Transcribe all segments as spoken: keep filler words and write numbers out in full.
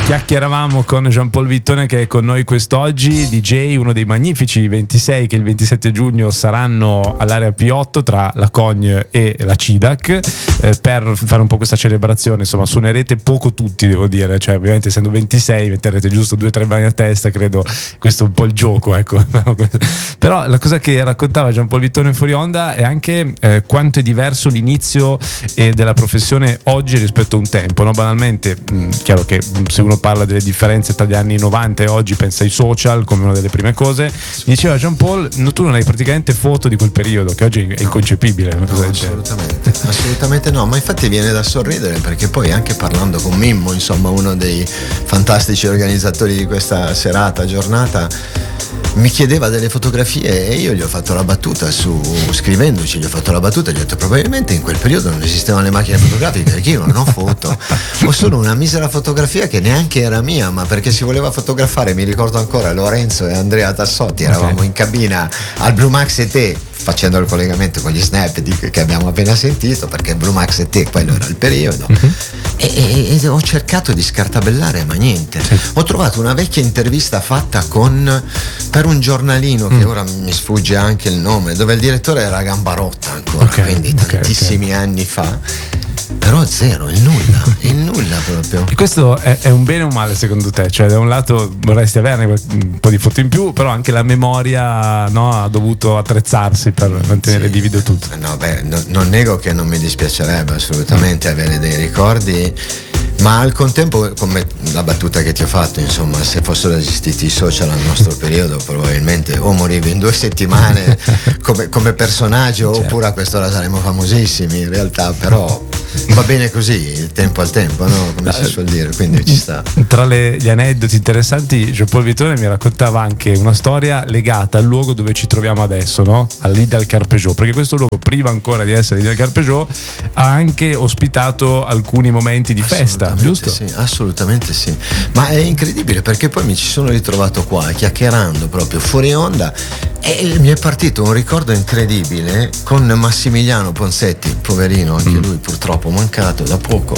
Chiacchieravamo con Jean-Paul Vittone, che è con noi quest'oggi, D J, uno dei magnifici ventisei che il ventisette giugno saranno all'area P otto tra la Cogne e la C I D A C, eh, per fare un po' questa celebrazione. Insomma, suonerete poco tutti, devo dire, cioè ovviamente essendo ventisei metterete giusto due o tre mani a testa, credo questo è un po' il gioco, ecco. Però la cosa che raccontava Jean-Paul Vittone fuori onda è anche eh, quanto è diverso l'inizio eh, della professione oggi rispetto a un tempo, no? Banalmente, mh, chiaro che mh, se uno parla delle differenze tra gli anni novanta e oggi pensa ai social come una delle prime cose. Diceva Jean-Paul, no, tu non hai praticamente foto di quel periodo, che oggi è inconcepibile, una cosa no, del genere. assolutamente, assolutamente no, ma infatti viene da sorridere, perché poi anche parlando con Mimmo, insomma uno dei fantastici organizzatori di questa serata, giornata, mi chiedeva delle fotografie e io gli ho fatto la battuta su, scrivendoci, gli ho fatto la battuta, gli ho detto probabilmente in quel periodo non esistevano le macchine fotografiche, perché io non ho foto, ho solo una misera fotografia che neanche era mia, ma perché si voleva fotografare, mi ricordo ancora Lorenzo e Andrea Tassotti, eravamo okay. in cabina al Blue Max E T facendo il collegamento con gli snap di, che abbiamo appena sentito, perché Blue Max E T quello era il periodo. Uh-huh. e, e, e ho cercato di scartabellare, ma niente. Sì. Ho trovato una vecchia intervista fatta con per un giornalino mm. che ora mi sfugge anche il nome, dove il direttore era Gambarotta ancora, okay, quindi okay, tantissimi okay. anni fa. Però zero, il nulla, il nulla proprio. E questo è, è un bene o un male secondo te? Cioè da un lato vorresti averne un po' di foto in più, però anche la memoria, no, ha dovuto attrezzarsi per mantenere sì. vivido tutto. No, beh, no, non nego che non mi dispiacerebbe assolutamente avere dei ricordi, ma al contempo, come la battuta che ti ho fatto, insomma, se fossero esistiti i social al nostro periodo probabilmente o morivi in due settimane come, come personaggio, certo. oppure a quest'ora saremmo famosissimi in realtà, però va bene così, il tempo al tempo, no? Come si suol dire, quindi ci sta. Tra le, gli aneddoti interessanti, Jean-Paul Vittone mi raccontava anche una storia legata al luogo dove ci troviamo adesso, no? All'Idal Carpejò, perché questo luogo, prima ancora di essere l'Idal Carpejò, ha anche ospitato alcuni momenti di festa, giusto? Sì, assolutamente sì, ma è incredibile perché poi mi ci sono ritrovato qua chiacchierando proprio fuori onda e mi è partito un ricordo incredibile con Massimiliano Ponsetti, poverino, anche mm. lui purtroppo mancato da poco,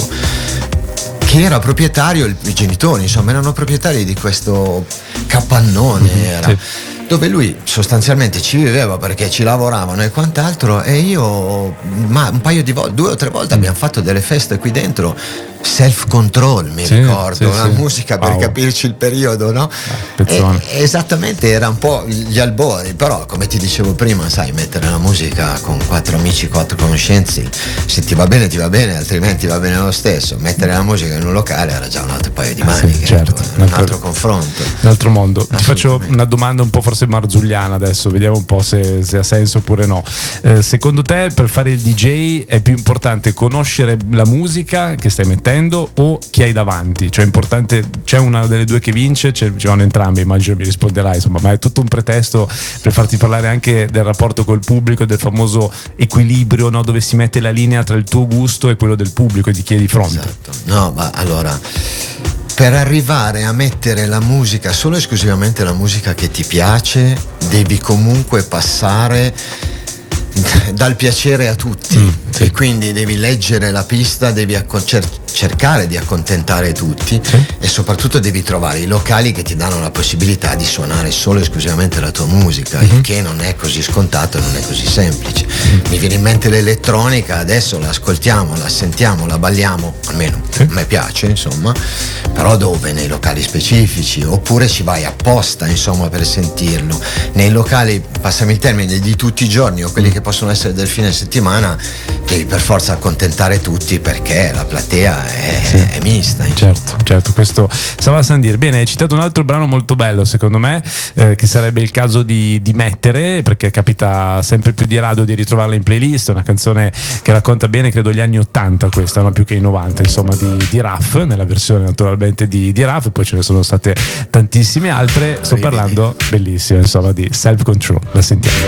che era proprietario, i genitori insomma erano proprietari di questo capannone, mm-hmm, era, sì. dove lui sostanzialmente ci viveva perché ci lavoravano e quant'altro, e io ma un paio di volte, due o tre volte abbiamo fatto delle feste qui dentro, Self Control mi sì, ricordo, sì, una sì. musica per wow. capirci il periodo, no? E, esattamente, era un po' gli albori, però come ti dicevo prima, sai, mettere la musica con quattro amici, quattro conoscenze, se ti va bene ti va bene, altrimenti va bene lo stesso. Mettere la musica in un locale era già un altro paio di maniche, sì, certo. un, un altro confronto, un altro mondo. Ti faccio una domanda un po' forse marzulliana adesso, vediamo un po' se, se ha senso oppure no. Eh, secondo te per fare il D J è più importante conoscere la musica che stai mettendo o chi hai davanti? Cioè è importante, c'è una delle due che vince, ci vanno entrambi, immagino mi risponderai, insomma, ma è tutto un pretesto per farti parlare anche del rapporto col pubblico, del famoso equilibrio, no? Dove si mette la linea tra il tuo gusto e quello del pubblico e di chi è di fronte. Esatto. No, ma allora, per arrivare a mettere la musica, solo e esclusivamente la musica che ti piace, devi comunque passare dal piacere a tutti, mm, sì. e quindi devi leggere la pista, devi accon- cer- cercare di accontentare tutti, sì. e soprattutto devi trovare i locali che ti danno la possibilità di suonare solo e esclusivamente la tua musica, mm-hmm. il che non è così scontato, non è così semplice. Mm. Mi viene in mente l'elettronica, adesso la ascoltiamo, la sentiamo, la balliamo, almeno sì. a me piace, insomma, però dove? Nei locali specifici, oppure ci vai apposta, insomma, per sentirlo. Nei locali, passami il termine, di tutti i giorni o quelli mm. che possono essere del fine settimana, devi per forza accontentare tutti perché la platea è, sì. è mista. Certo, certo, questo stava a Sandir. Bene, hai citato un altro brano molto bello secondo me, eh, che sarebbe il caso di, di mettere, perché capita sempre più di rado di ritrovarla in playlist, è una canzone che racconta bene, credo, gli anni ottanta questa, no? Più che i novanta, insomma, di, di Raf, nella versione naturalmente di, di Raf, poi ce ne sono state tantissime altre. Sto parlando, bellissima, insomma, di Self Control, la sentiamo.